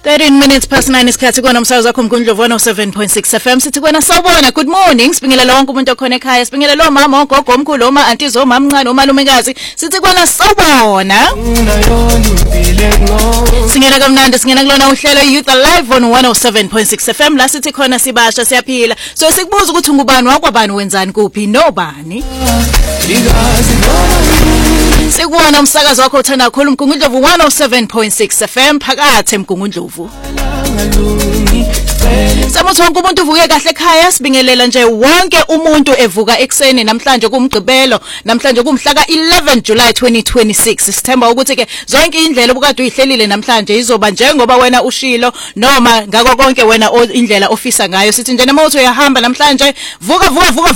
13 minutes past 9 isikhathi kona umsakazo wakho Mgundlovu 107.6 FM sithi kona sawubona good morning sibingelela wonke umuntu okhona ekhaya sibingelela lo mama ogogo omkhulu oma aunties omamncane omalumekazi sithi kona sawubona singena kamnandi singena kulona uhlelo Youth Alive on 107.6 FM la sithi khona sibasha siyaphila so sikubuza ukuthi ngubani wakwabani wenzani kuphi nobani Sikuwona umsakazo wakho uthanda kakhulu Mgundlovu 107.6 FM phakathi eMgundlovu Samuthi wonke umuntu uvuke kahle ekhaya sibingelela nje wonke umuntu evuka ekseni namhlanje kumgqibelo namhlanje kumhla ka11 July 2026 sithemba ukuthi ke zonke indlela obukade uyihlelile namhlanje izoba njengoba wena ushilo noma ngako konke wena indlela ofisa ngayo sithi nje noma uthi uyahamba namhlanje vuka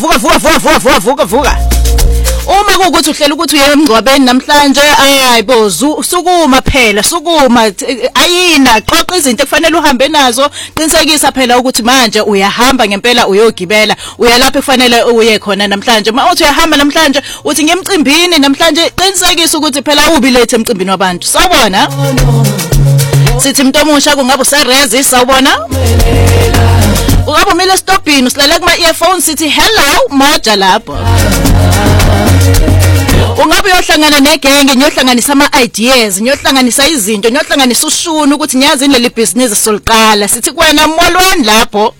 Uma kuukuthi uhlela ukuthi uye emgcwabeni namhlanje ayibo sukuma phela sukuma ayina xoxa izinto ekufanele uhambe nazo qinisekisa phela ukuthi manje uyahamba ngempela uyogibela uya lapha ekufanele uye khona namhlanje uma uthi uyahamba namhlanje uthi ngemcimbini namhlanje qinisekisa ukuthi phela ubi late emcimbini wabantu sawubona sithi mntomusha kungabe userezi sawubona Ungaba umile stopini usilalela kuma earphones sithi hello moja lapho Ungabe uyohlangana negenge niyohlanganisa ama ideas niyohlanganisa izinto niyohlanganisa ushunu ukuthi niyazi leli business soliqala sithi kuwena molweni lapho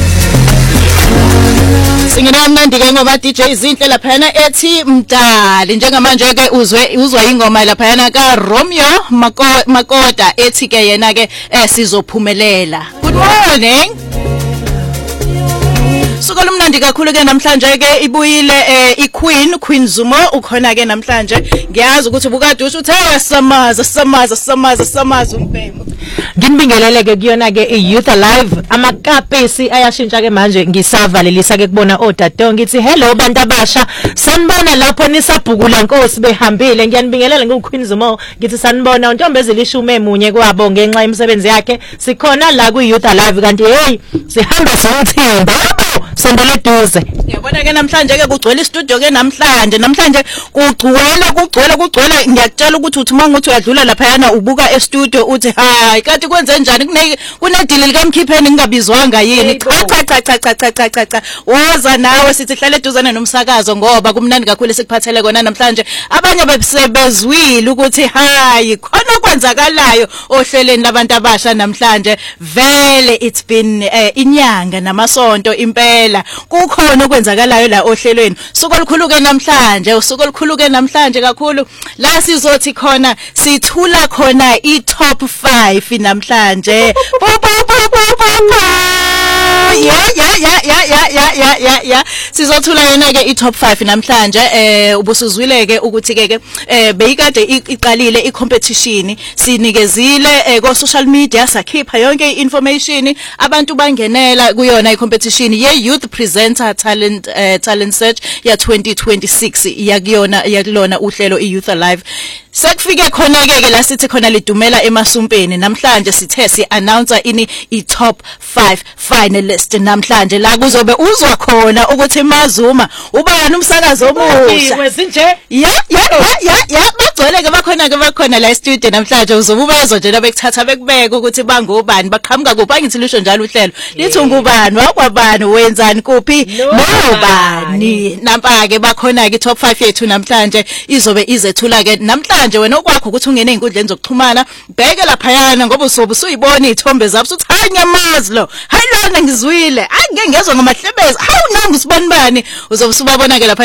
Singena mnandi ke ngoba DJ izinhle lapha ethi mdali njengamanje ke uzwa ingoma lapha ka Romeo Makota ethi ke yena ke sizophumelela Good morning Sukolo mnandi kakhulu ke namhlanje ke ibuyile iQueen Zumo ukhona ke namhlanje ngiyazi ukuthi ubukade usho uthi samaza umbhemu Nginibingelele ke kuyona ke iYouth Alive amakapesi ayashintsha ke manje ngisavalelisa ke kubona odadewonke ngithi hello bantu abasha sanibona lapho nisabhukula Nkosi behambile ngiyanibingelela nguQueen Zumo ngithi sanibona untombi ezilishume emunye kwabo ngenxa yemisebenzi yakhe sikhona la kuYouth Alive kanti hey sihamba somthimba sondele duze Yabona ke namhlanje ke kugcwele istudio ke namhlanje kugcwele ngiyakutshela ukuthi uthi manguthi uyadlula lapha yana ubuka estudio uthi hayi kanti kwenze njani kunedili likamkhipheni ngingabizwanga yini cha waza nawe sithi hlale eduzane nomsakazo ngoba kumnandi kakhulu sikuphathele kona namhlanje abanye besebezwile ukuthi hayi khona okwenzakalayo ohleleni labantu abasha namhlanje vele it's been inyanga namasonto impela kukhona okwenzakalayo la ohlelweni suku olukhuluke namhlanje kakhulu la sizothi khona sithula khona i-top 5 namhlanje yeah sizothula yena ke i-top 5 namhlanje ubusuzwile ke ukuthi ke beyikade iqalile i-competition sinikezile ko social media sakhipha yonke i-information abantu bangenela kuyona i-competition ye-youth presenter talent search ya 2026 yakulona uhlelo iYouth Alive sekufike khona ke la sithi khona lidumela emasumpeni namhlanje sithe si-announce i-top 5 finalist namhlanje la kuzobe uzwa khona ukuthi Mazuma ubani umsakazo omusha bagcwele ke bakhona la studio namhlanje uzobe ubezwe nje labekuthatha bekubeka ukuthi bangobani baqhamuka kuphi angithi lisho njalo uhlelo lithi ngubani wakwabani wenzani kuphi nobani nampa ke bakhona ke top 5 yethu namhlanje izobe izethula ke namhlanje wena okwakho ukuthi ungene einkundleni zokuxhumana bheke lapha yana ngoba usobe usuyibona izithombe zapho uthi hayi ngiyamazi lo hayi lona ngizwile angeke ngezwe ngamahlebezi hawu nangu sibani bani uzobe usubabona ke lapha